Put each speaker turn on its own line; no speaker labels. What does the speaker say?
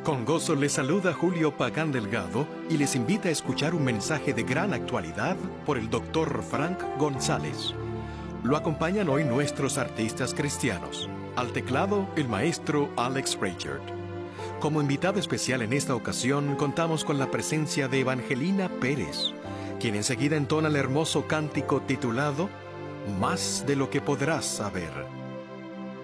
Con gozo les saluda Julio Pagán Delgado y les invita a escuchar un mensaje de gran actualidad por el Dr. Frank González. Lo acompañan hoy nuestros artistas cristianos. Al teclado, el maestro Alex Richard. Como invitado especial en esta ocasión, contamos con la presencia de Evangelina Pérez, quien enseguida entona el hermoso cántico titulado Más de lo que podrás saber.